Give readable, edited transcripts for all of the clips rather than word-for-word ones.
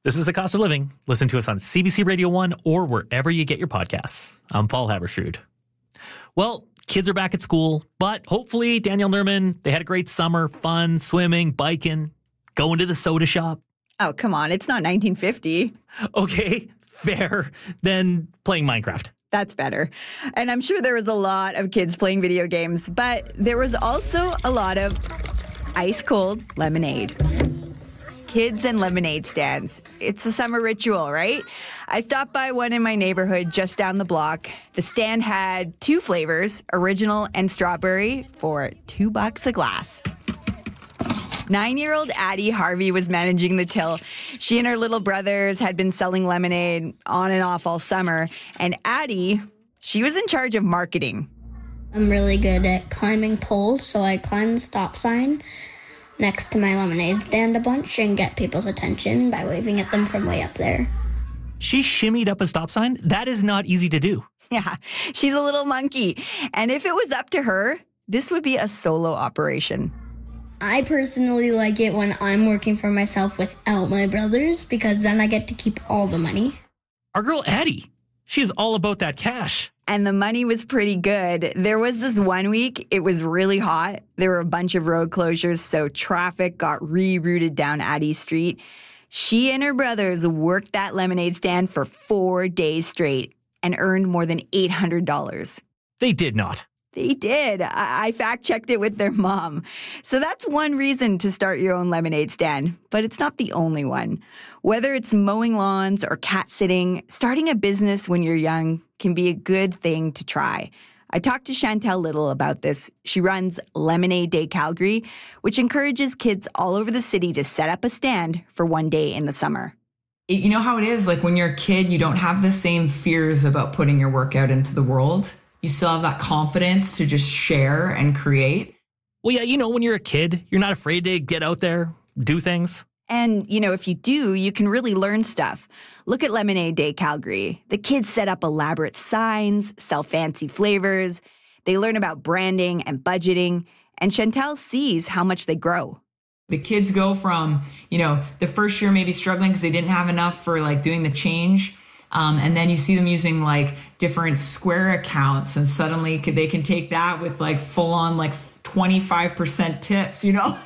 This is The Cost of Living. Listen to us on CBC Radio 1 or wherever you get your podcasts. I'm Paul Haberstrood. Well, kids are back at school, but hopefully, Danielle Nerman, they had a great summer, fun, swimming, biking, going to the soda shop. Oh, come on. It's not 1950. Okay, fair. Then playing Minecraft. That's better. And I'm sure there was a lot of kids playing video games, but there was also a lot of ice-cold lemonade. Kids and lemonade stands. It's a summer ritual, right? I stopped by one in my neighborhood just down the block. The stand had 2 flavors, original and strawberry, for $2 a glass. 9-year-old Addie Harvey was managing the till. She and her little brothers had been selling lemonade on and off all summer. And Addie, she was in charge of marketing. I'm really good at climbing poles, so I climb the stop sign next to my lemonade stand a bunch and get people's attention by waving at them from way up there. She shimmied up a stop sign? That is not easy to do. Yeah, she's a little monkey. And if it was up to her, this would be a solo operation. I personally like it when I'm working for myself without my brothers because then I get to keep all the money. Our girl Addie, she is all about that cash. And the money was pretty good. There was this one week, it was really hot. There were a bunch of road closures, so traffic got rerouted down Addie Street. She and her brothers worked that lemonade stand for 4 days straight and earned more than $800. They did not. They did. I fact-checked it with their mom. So that's one reason to start your own lemonade stand, but it's not the only one. Whether it's mowing lawns or cat sitting, starting a business when you're young can be a good thing to try. I talked to Chantel Little about this. She runs Lemonade Day Calgary, which encourages kids all over the city to set up a stand for one day in the summer. You know how it is, like when you're a kid, you don't have the same fears about putting your work out into the world. You still have that confidence to just share and create. Well, yeah, when you're a kid, you're not afraid to get out there, do things. And, if you do, you can really learn stuff. Look at Lemonade Day Calgary. The kids set up elaborate signs, sell fancy flavors. They learn about branding and budgeting. And Chantel sees how much they grow. The kids go from, the first year maybe struggling because they didn't have enough for doing the change. And then you see them using different Square accounts, and suddenly they can take that with full on 25% tips,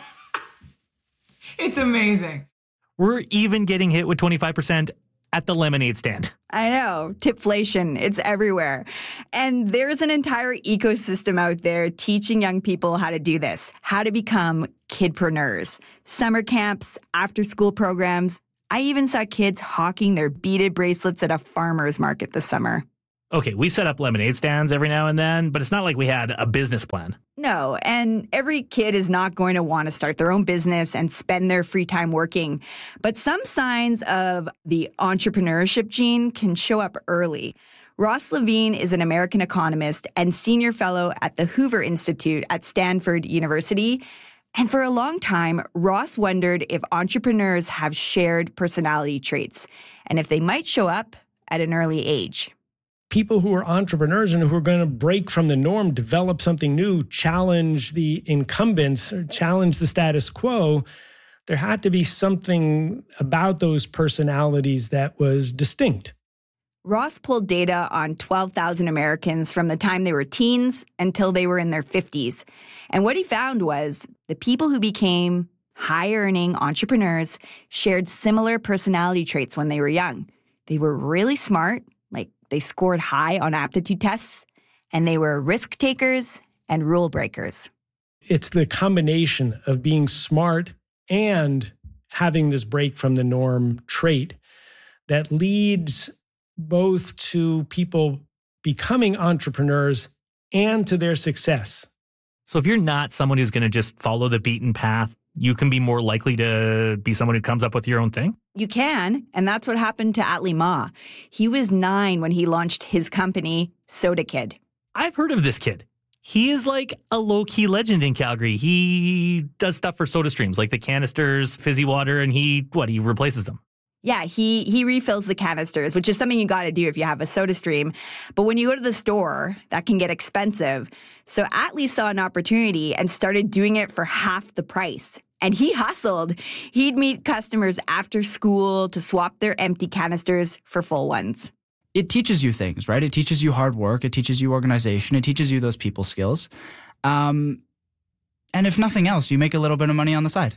It's amazing. We're even getting hit with 25% at the lemonade stand. I know. Tipflation. It's everywhere. And there's an entire ecosystem out there teaching young people how to do this, how to become kidpreneurs. Summer camps, after-school programs. I even saw kids hawking their beaded bracelets at a farmer's market this summer. Okay, we set up lemonade stands every now and then, but it's not like we had a business plan. No, and every kid is not going to want to start their own business and spend their free time working. But some signs of the entrepreneurship gene can show up early. Ross Levine is an American economist and senior fellow at the Hoover Institute at Stanford University. And for a long time, Ross wondered if entrepreneurs have shared personality traits and if they might show up at an early age. People who are entrepreneurs and who are going to break from the norm, develop something new, challenge the incumbents, or challenge the status quo, there had to be something about those personalities that was distinct. Ross pulled data on 12,000 Americans from the time they were teens until they were in their 50s. And what he found was the people who became high-earning entrepreneurs shared similar personality traits when they were young. They were really smart, they scored high on aptitude tests, and they were risk takers and rule breakers. It's the combination of being smart and having this break from the norm trait that leads both to people becoming entrepreneurs and to their success. So if you're not someone who's going to just follow the beaten path, you can be more likely to be someone who comes up with your own thing? You can, and that's what happened to Atli Ma. He was 9 when he launched his company, Soda Kid. I've heard of this kid. He is like a low-key legend in Calgary. He does stuff for soda streams, like the canisters, fizzy water, and he replaces them. Yeah, he refills the canisters, which is something you got to do if you have a soda stream. But when you go to the store, that can get expensive. So Atli saw an opportunity and started doing it for half the price. And he hustled. He'd meet customers after school to swap their empty canisters for full ones. It teaches you things, right? It teaches you hard work. It teaches you organization. It teaches you those people skills. And if nothing else, you make a little bit of money on the side.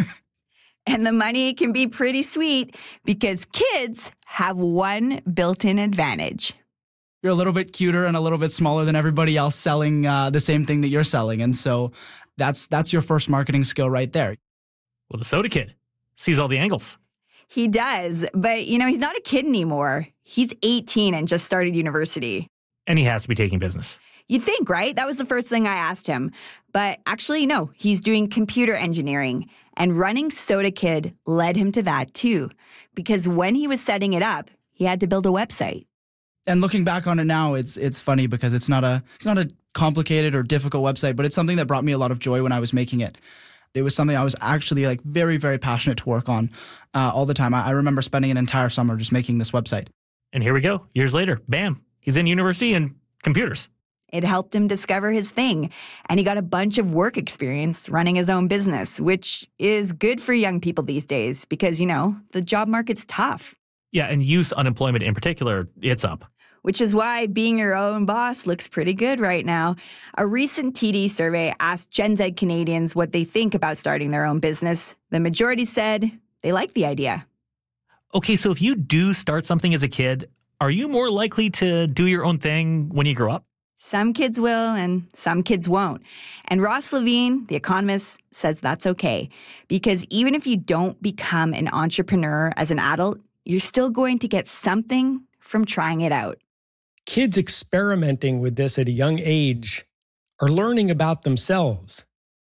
And the money can be pretty sweet because kids have one built-in advantage. You're a little bit cuter and a little bit smaller than everybody else selling the same thing that you're selling. And so that's your first marketing skill right there. Well, the Soda Kid sees all the angles. He does, but he's not a kid anymore. He's 18 and just started university. And he has to be taking business. You'd think, right? That was the first thing I asked him. But actually, no, he's doing computer engineering. And running Soda Kid led him to that too. Because when he was setting it up, he had to build a website. And looking back on it now, it's funny because it's not a complicated or difficult website, but it's something that brought me a lot of joy when I was making it. It was something I was actually like very, very passionate to work on all the time. I remember spending an entire summer just making this website. And here we go. Years later, bam, he's in university and computers. It helped him discover his thing, and he got a bunch of work experience running his own business, which is good for young people these days because, the job market's tough. Yeah, and youth unemployment in particular, it's up. Which is why being your own boss looks pretty good right now. A recent TD survey asked Gen Z Canadians what they think about starting their own business. The majority said they like the idea. Okay, so if you do start something as a kid, are you more likely to do your own thing when you grow up? Some kids will and some kids won't. And Ross Levine, the economist, says that's okay. Because even if you don't become an entrepreneur as an adult, you're still going to get something from trying it out. Kids experimenting with this at a young age are learning about themselves.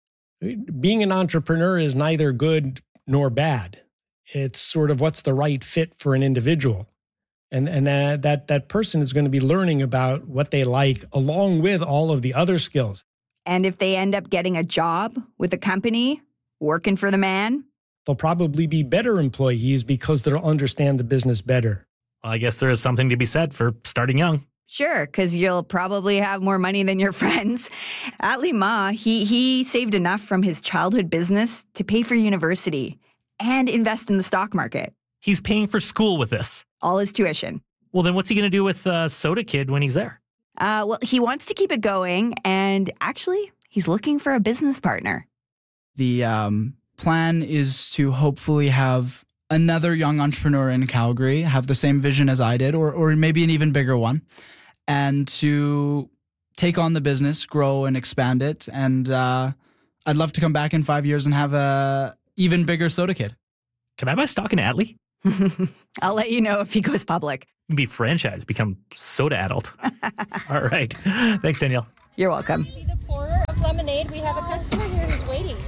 Being an entrepreneur is neither good nor bad. It's sort of what's the right fit for an individual. And that person is going to be learning about what they like along with all of the other skills. And if they end up getting a job with a company, working for the man, they'll probably be better employees because they'll understand the business better. Well, I guess there is something to be said for starting young. Sure, because you'll probably have more money than your friends. Atli Ma, he saved enough from his childhood business to pay for university and invest in the stock market. He's paying for school with this. All his tuition. Well, then what's he going to do with Soda Kid when he's there? Well, he wants to keep it going, and actually, he's looking for a business partner. The plan is to hopefully have another young entrepreneur in Calgary have the same vision as I did, or maybe an even bigger one, and to take on the business, grow and expand it. And I'd love to come back in 5 years and have a even bigger Soda Kid. Can I buy stock in Atli? I'll let you know if he goes public. Be franchise, become Soda Adult. All right. Thanks, Danielle. You're welcome. Be the pourer of lemonade. We have a customer here who's waiting.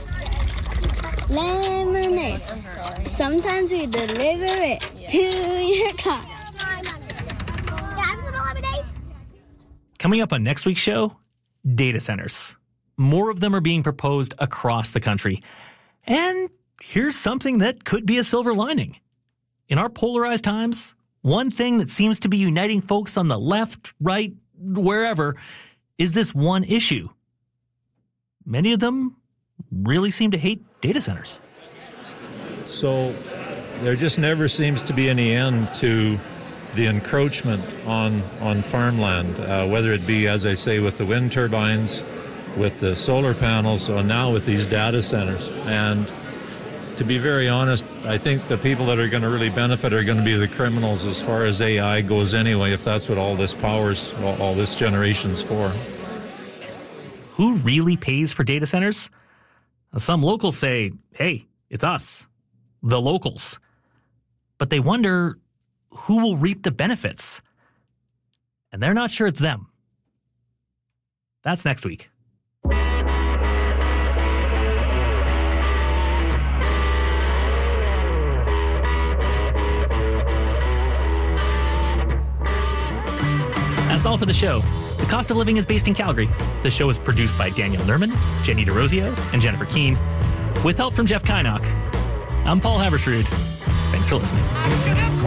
Lemonade. I'm sorry. Sometimes we deliver it to your car. Coming up on next week's show, data centers. More of them are being proposed across the country. And here's something that could be a silver lining. In our polarized times, one thing that seems to be uniting folks on the left, right, wherever, is this one issue. Many of them really seem to hate data centers. So there just never seems to be any end to the encroachment on farmland, whether it be, as I say, with the wind turbines, with the solar panels, or now with these data centers. And to be very honest, I think the people that are going to really benefit are going to be the criminals as far as AI goes anyway, if that's what all this power's, all this generation's for. Who really pays for data centers? Some locals say, hey, it's us, the locals. But they wonder who will reap the benefits. And they're not sure it's them. That's next week. That's all for the show. The Cost of Living is based in Calgary. The show is produced by Daniel Nerman, Jenny DeRosio, and Jennifer Keene, with help from Jeff Kynock. I'm Paul Haberstrood. Thanks for listening.